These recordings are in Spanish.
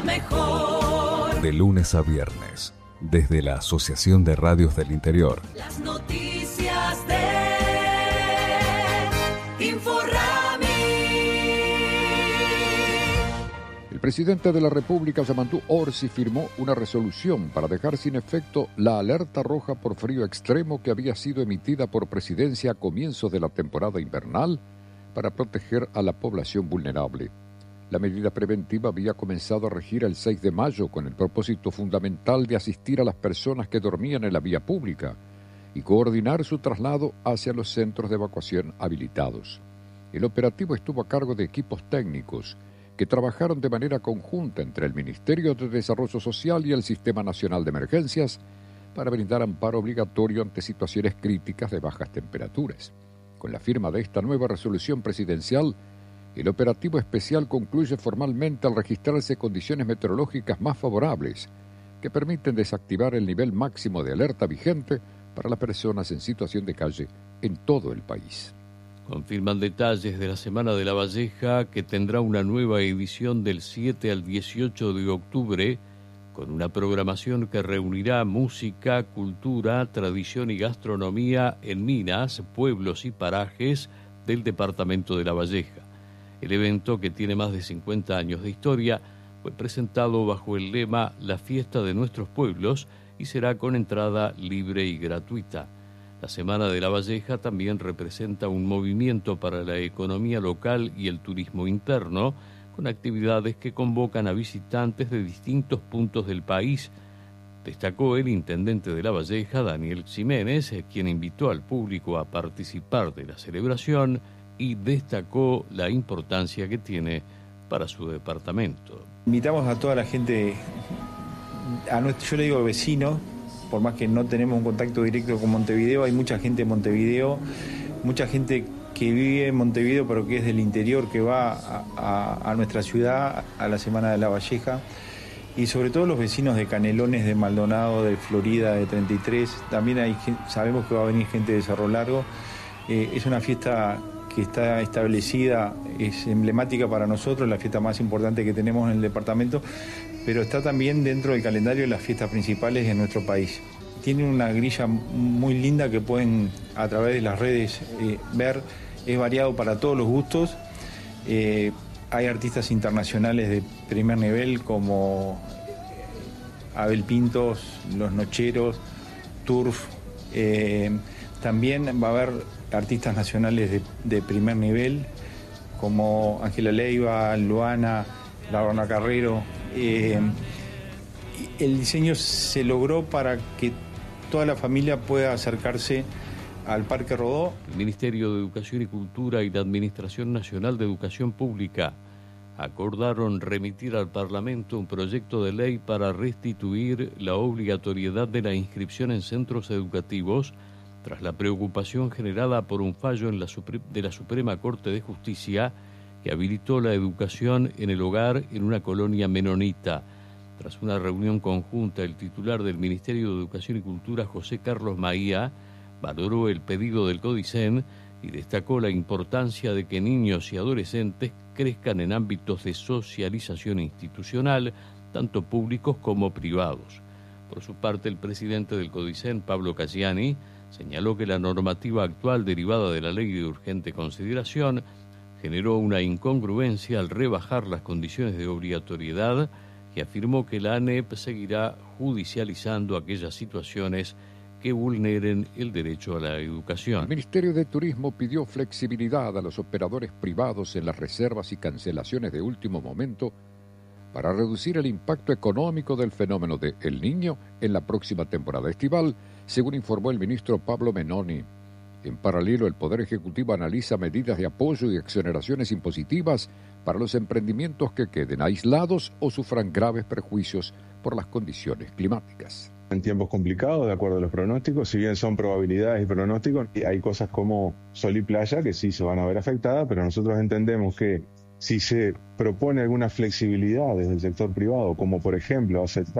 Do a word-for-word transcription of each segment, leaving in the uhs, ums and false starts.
la mejor. De lunes a viernes, desde la Asociación de Radios del Interior. Las noticias de Inforrami. El presidente de la República, Yamandu Orsi, firmó una resolución para dejar sin efecto la alerta roja por frío extremo que había sido emitida por Presidencia a comienzos de la temporada invernal para proteger a la población vulnerable. La medida preventiva había comenzado a regir el seis de mayo con el propósito fundamental de asistir a las personas que dormían en la vía pública y coordinar su traslado hacia los centros de evacuación habilitados. El operativo estuvo a cargo de equipos técnicos que trabajaron de manera conjunta entre el Ministerio de Desarrollo Social y el Sistema Nacional de Emergencias para brindar amparo obligatorio ante situaciones críticas de bajas temperaturas. Con la firma de esta nueva resolución presidencial, el operativo especial concluye formalmente al registrarse condiciones meteorológicas más favorables que permiten desactivar el nivel máximo de alerta vigente para las personas en situación de calle en todo el país. Confirman detalles de la Semana de la Valleja, que tendrá una nueva edición del siete al dieciocho de octubre, con una programación que reunirá música, cultura, tradición y gastronomía en minas, pueblos y parajes del departamento de La Valleja. El evento, que tiene más de cincuenta años de historia, fue presentado bajo el lema La fiesta de nuestros pueblos y será con entrada libre y gratuita. La Semana de la Valleja también representa un movimiento para la economía local y el turismo interno, con actividades que convocan a visitantes de distintos puntos del país. Destacó el intendente de La Valleja, Daniel Ximénez, quien invitó al público a participar de la celebración y destacó la importancia que tiene para su departamento. Invitamos a toda la gente, a nuestro, yo le digo vecinos, por más que no tenemos un contacto directo con Montevideo, hay mucha gente en Montevideo, mucha gente que vive en Montevideo pero que es del interior, que va a, a, a nuestra ciudad a la Semana de la Valleja, y sobre todo los vecinos de Canelones, de Maldonado, de Florida, de treinta y tres, también hay, sabemos que va a venir gente de Cerro Largo. Eh, es una fiesta que está establecida, es emblemática para nosotros, la fiesta más importante que tenemos en el departamento, pero está también dentro del calendario de las fiestas principales de nuestro país. Tiene una grilla muy linda que pueden a través de las redes eh, ver, es variado para todos los gustos. Eh, hay artistas internacionales de primer nivel como Abel Pintos, Los Nocheros, Turf. Eh, también va a haber artistas nacionales de, de primer nivel como Ángela Leiva, Luana, Laura Carrero. Eh, el diseño se logró para que toda la familia pueda acercarse al Parque Rodó. El Ministerio de Educación y Cultura y la Administración Nacional de Educación Pública acordaron remitir al Parlamento un proyecto de ley para restituir la obligatoriedad de la inscripción en centros educativos tras la preocupación generada por un fallo en la Supre- de la Suprema Corte de Justicia que habilitó la educación en el hogar en una colonia menonita. Tras una reunión conjunta, el titular del Ministerio de Educación y Cultura, José Carlos Maía, valoró el pedido del CODICEN y destacó la importancia de que niños y adolescentes crezcan en ámbitos de socialización institucional, tanto públicos como privados. Por su parte, el presidente del CODICEN, Pablo Casiani, señaló que la normativa actual derivada de la Ley de Urgente Consideración generó una incongruencia al rebajar las condiciones de obligatoriedad y afirmó que la ANEP seguirá judicializando aquellas situaciones que vulneren el derecho a la educación. El Ministerio de Turismo pidió flexibilidad a los operadores privados en las reservas y cancelaciones de último momento para reducir el impacto económico del fenómeno de El Niño en la próxima temporada estival, según informó el ministro Pablo Menoni. En paralelo, el Poder Ejecutivo analiza medidas de apoyo y exoneraciones impositivas para los emprendimientos que queden aislados o sufran graves perjuicios por las condiciones climáticas. En tiempos complicados, de acuerdo a los pronósticos, si bien son probabilidades y pronósticos, hay cosas como sol y playa que sí se van a ver afectadas, pero nosotros entendemos que si se propone alguna flexibilidad desde el sector privado, como por ejemplo aceptar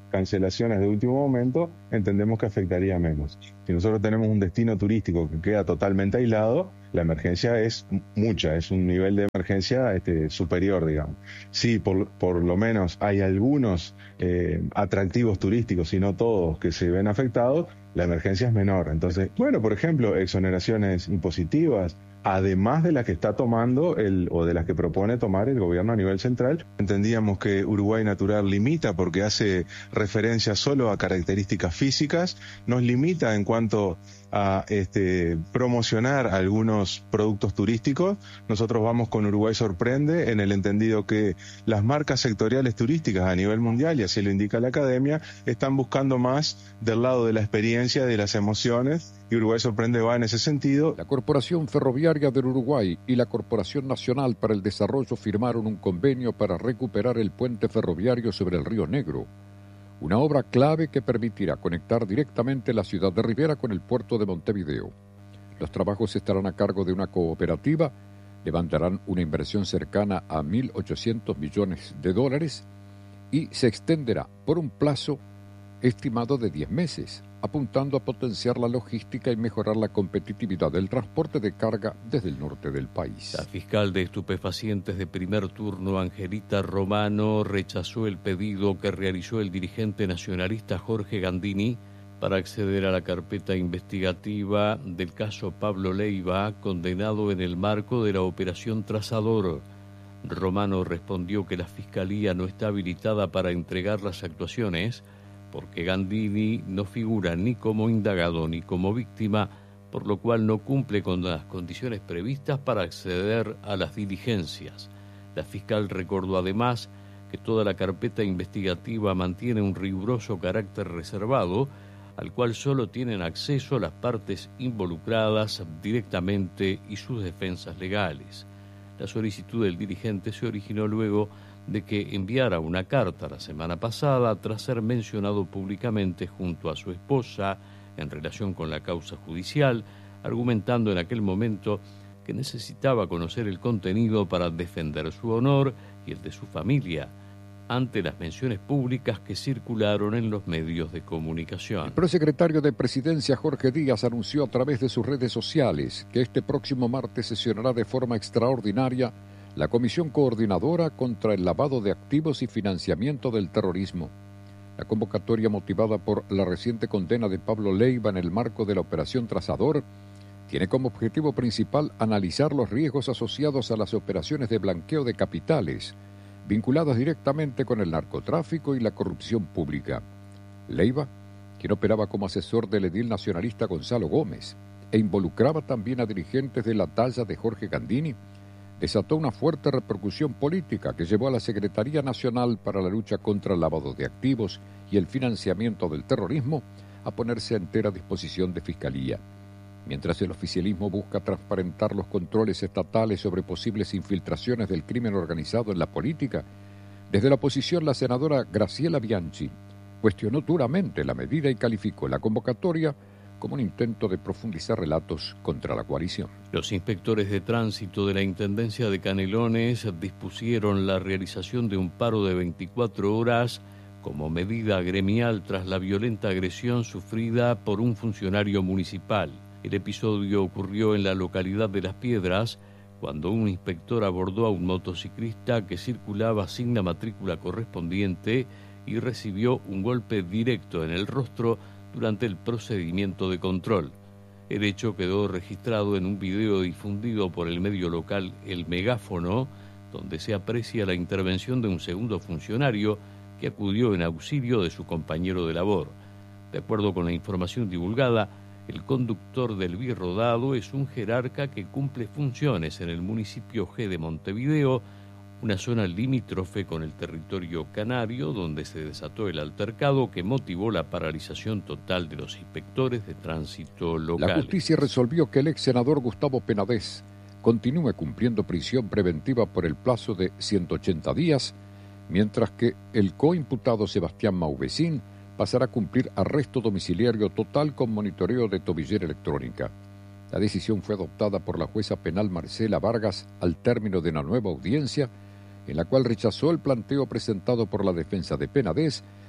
cancelaciones de último momento, entendemos que afectaría menos. Si nosotros tenemos un destino turístico que queda totalmente aislado, la emergencia es mucha, es un nivel de emergencia este, superior, digamos. Sí, por, por lo menos hay algunos eh, atractivos turísticos, y no todos, que se ven afectados, la emergencia es menor. Entonces, bueno, por ejemplo, exoneraciones impositivas, además de las que está tomando el, o de las que propone tomar el gobierno a nivel central. Entendíamos que Uruguay Natural limita porque hace referencia solo a características físicas, nos limita en cuanto a este, promocionar algunos productos turísticos. Nosotros vamos con Uruguay Sorprende en el entendido que las marcas sectoriales turísticas a nivel mundial, y así lo indica la academia, están buscando más del lado de la experiencia, de las emociones, y Uruguay Sorprende va en ese sentido. La Corporación Ferroviaria del Uruguay y la Corporación Nacional para el Desarrollo firmaron un convenio para recuperar el puente ferroviario sobre el Río Negro, una obra clave que permitirá conectar directamente la ciudad de Rivera con el puerto de Montevideo. Los trabajos estarán a cargo de una cooperativa, levantarán una inversión cercana a mil ochocientos millones de dólares y se extenderá por un plazo estimado de diez meses, apuntando a potenciar la logística y mejorar la competitividad del transporte de carga desde el norte del país. La fiscal de estupefacientes de primer turno, Angelita Romano, rechazó el pedido que realizó el dirigente nacionalista Jorge Gandini para acceder a la carpeta investigativa del caso Pablo Leiva, condenado en el marco de la Operación Trazador. Romano respondió que la Fiscalía no está habilitada para entregar las actuaciones porque Gandini no figura ni como indagado ni como víctima, por lo cual no cumple con las condiciones previstas para acceder a las diligencias. La fiscal recordó además que toda la carpeta investigativa mantiene un riguroso carácter reservado, al cual solo tienen acceso las partes involucradas directamente y sus defensas legales. La solicitud del dirigente se originó luego de que enviara una carta la semana pasada tras ser mencionado públicamente junto a su esposa en relación con la causa judicial, argumentando en aquel momento que necesitaba conocer el contenido para defender su honor y el de su familia ante las menciones públicas que circularon en los medios de comunicación. El prosecretario de Presidencia Jorge Díaz anunció a través de sus redes sociales que este próximo martes sesionará de forma extraordinaria la Comisión Coordinadora contra el Lavado de Activos y Financiamiento del Terrorismo. La convocatoria, motivada por la reciente condena de Pablo Leiva en el marco de la Operación Trazador, tiene como objetivo principal analizar los riesgos asociados a las operaciones de blanqueo de capitales, vinculadas directamente con el narcotráfico y la corrupción pública. Leiva, quien operaba como asesor del edil nacionalista Gonzalo Gómez e involucraba también a dirigentes de la talla de Jorge Gandini, desató una fuerte repercusión política que llevó a la Secretaría Nacional para la Lucha contra el Lavado de Activos y el Financiamiento del Terrorismo a ponerse a entera disposición de Fiscalía. Mientras el oficialismo busca transparentar los controles estatales sobre posibles infiltraciones del crimen organizado en la política, desde la oposición la senadora Graciela Bianchi cuestionó duramente la medida y calificó la convocatoria como un intento de profundizar relatos contra la coalición. Los inspectores de tránsito de la Intendencia de Canelones dispusieron la realización de un paro de veinticuatro horas como medida gremial tras la violenta agresión sufrida por un funcionario municipal. El episodio ocurrió en la localidad de Las Piedras, cuando un inspector abordó a un motociclista que circulaba sin la matrícula correspondiente y recibió un golpe directo en el rostro durante el procedimiento de control. El hecho quedó registrado en un video difundido por el medio local El Megáfono, donde se aprecia la intervención de un segundo funcionario que acudió en auxilio de su compañero de labor. De acuerdo con la información divulgada, el conductor del birrodado es un jerarca que cumple funciones en el municipio G de Montevideo, una zona limítrofe con el territorio canario, donde se desató el altercado que motivó la paralización total de los inspectores de tránsito locales. La justicia resolvió que el ex senador Gustavo Penades continúe cumpliendo prisión preventiva por el plazo de ciento ochenta días, mientras que el coimputado Sebastián Mauvecín pasará a cumplir arresto domiciliario total con monitoreo de tobillera electrónica. La decisión fue adoptada por la jueza penal Marcela Vargas al término de una nueva audiencia, en la cual rechazó el planteo presentado por la defensa de Penades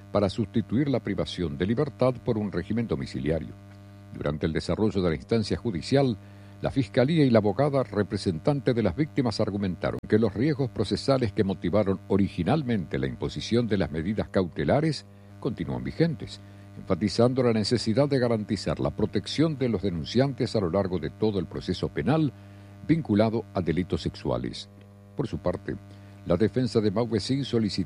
para sustituir la privación de libertad por un régimen domiciliario. Durante el desarrollo de la instancia judicial, la Fiscalía y la abogada representante de las víctimas argumentaron que los riesgos procesales que motivaron originalmente la imposición de las medidas cautelares continúan vigentes, enfatizando la necesidad de garantizar la protección de los denunciantes a lo largo de todo el proceso penal vinculado a delitos sexuales. Por su parte, la defensa de Mauvesin solicitó